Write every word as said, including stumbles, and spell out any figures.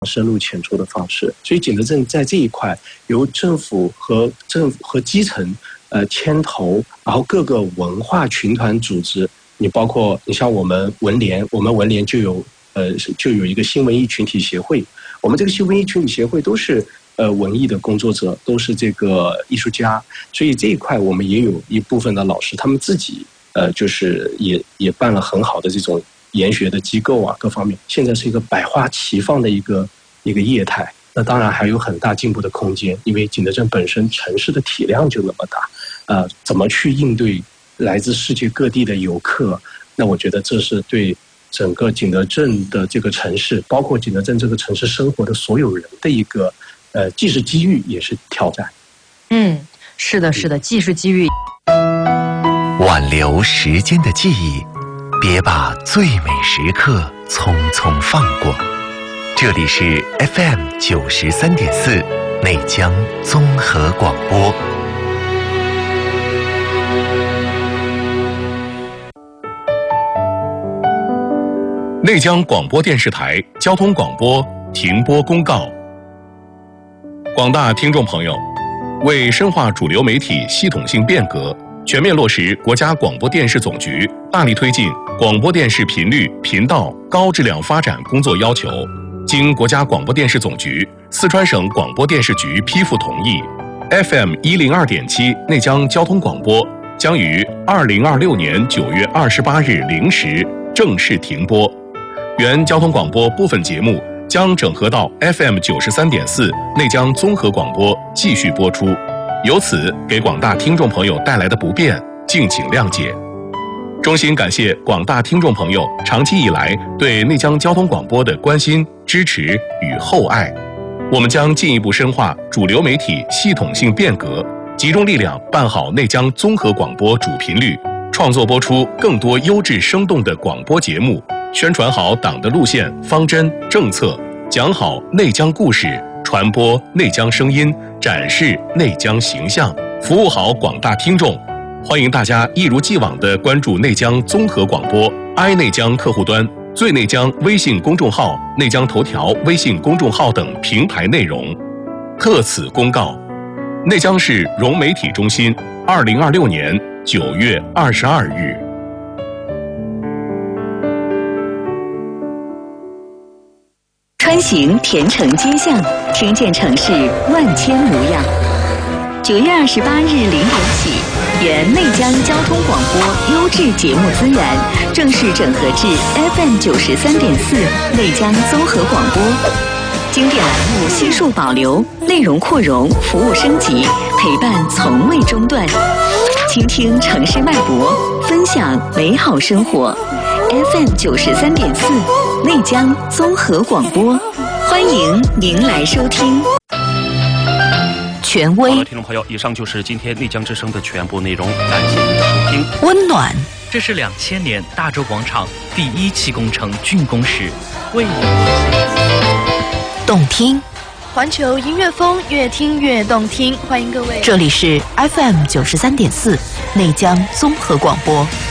深入浅出的方式。所以景德镇在这一块由政府和政府和基层呃牵头，然后各个文化群团组织，你包括你像我们文联，我们文联就有呃就有一个新文艺群体协会，我们这个新文艺群体协会都是呃文艺的工作者，都是这个艺术家，所以这一块我们也有一部分的老师，他们自己呃就是也也办了很好的这种研学的机构啊，各方面现在是一个百花齐放的一个一个业态。那当然还有很大进步的空间，因为景德镇本身城市的体量就那么大，呃，怎么去应对来自世界各地的游客？那我觉得这是对整个景德镇的这个城市，包括景德镇这个城市生活的所有人的一个呃，既是机遇也是挑战。 嗯，是的，是的，既是机遇。 挽留时间的记忆，别把最美时刻匆匆放过。这里是 F M 九十三点四内江综合广播。 内江广播电视台交通广播停播公告。广大听众朋友，为深化主流媒体系统性变革，全面落实国家广播电视总局大力推进广播电视频率、频道高质量发展工作要求，经国家广播电视总局、四川省广播电视局批复同意 ，F M 一零二点七内江交通广播将于二零二六年九月二十八日零时正式停播。原交通广播部分节目将整合到 F M 九十三点四内江综合广播继续播出，由此给广大听众朋友带来的不便，敬请谅解。衷心感谢广大听众朋友长期以来对内江交通广播的关心、支持与厚爱。我们将进一步深化主流媒体系统性变革，集中力量办好内江综合广播主频率，创作播出更多优质生动的广播节目，宣传好党的路线、方针、政策，讲好内江故事，传播内江声音，展示内江形象，服务好广大听众。欢迎大家一如既往地关注内江综合广播 i 内江客户端、最内江微信公众号、内江头条微信公众号等平台内容。特此公告，内江市融媒体中心，二零二六年九月二十二日。 穿行田城街巷，听见城市万千模样。九月二十八日零点起，原内江交通广播优质节目资源正式整合至 F M 九十三点四内江综合广播，经典栏目悉数保留，内容扩容，服务升级，陪伴从未中断。倾听城市脉搏，分享美好生活。F M 九十三点四内江综合广播，欢迎您来收听。权威， 好了，听众朋友，以上就是今天内江之声的全部内容，感谢您的收听。 温暖， 这是两千年大洲广场第一期工程竣工时，为你动听， 环球音乐风，越听越动听。欢迎各位， 这里是 F M 九十三点四内江综合广播。